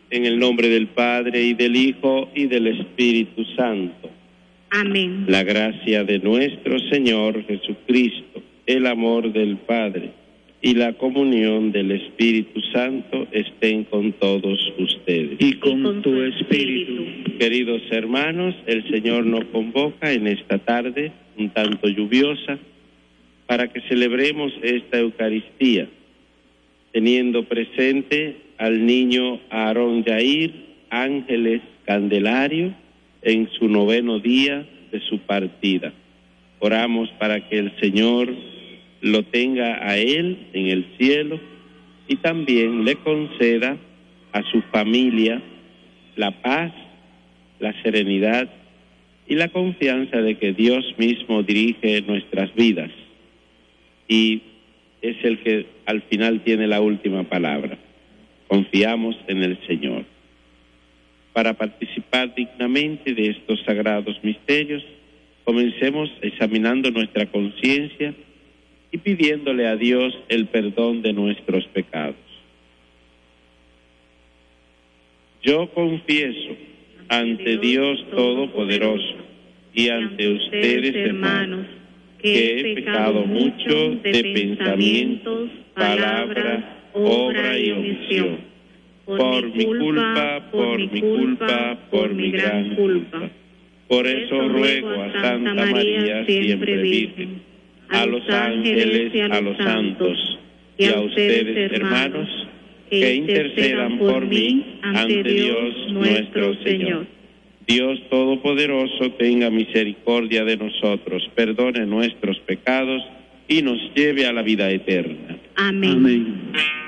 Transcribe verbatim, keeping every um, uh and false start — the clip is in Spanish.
En el nombre del Padre, y del Hijo, y del Espíritu Santo. Amén. La gracia de nuestro Señor Jesucristo, el amor del Padre y la comunión del Espíritu Santo estén con todos ustedes. Y con, y con tu espíritu. Queridos hermanos, el Señor nos convoca en esta tarde, un tanto lluviosa, para que celebremos esta Eucaristía, teniendo presente al niño Aarón Yair Ángeles Candelario en su noveno día de su partida. Oramos para que el Señor lo tenga a él en el cielo y también le conceda a su familia la paz, la serenidad y la confianza de que Dios mismo dirige nuestras vidas y es el que al final tiene la última palabra. Confiamos en el Señor. Para participar dignamente de estos sagrados misterios, comencemos examinando nuestra conciencia y pidiéndole a Dios el perdón de nuestros pecados. Yo confieso ante Dios Todopoderoso y ante ustedes, hermanos, que he pecado mucho de pensamientos, palabras, obra y omisión, por mi culpa, por mi culpa, por mi gran culpa. Por eso ruego a Santa María, siempre Virgen, a los ángeles y a los santos, y a ustedes, hermanos, que intercedan por mí ante Dios nuestro Señor. Dios Todopoderoso tenga misericordia de nosotros, perdone nuestros pecados y nos lleve a la vida eterna. Amén. Amén.